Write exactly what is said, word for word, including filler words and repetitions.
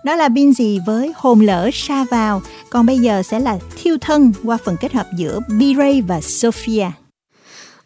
Đó là Binz với Hồn lỡ sa vào. Còn bây giờ sẽ là Thiêu thân qua phần kết hợp giữa B-Ray và Sophia.